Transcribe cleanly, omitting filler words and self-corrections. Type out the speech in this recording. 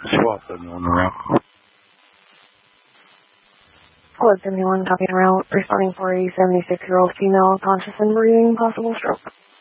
Swap 71 around. Squad 71, copy en route, responding for a 76-year-old female, conscious and breathing, possible stroke.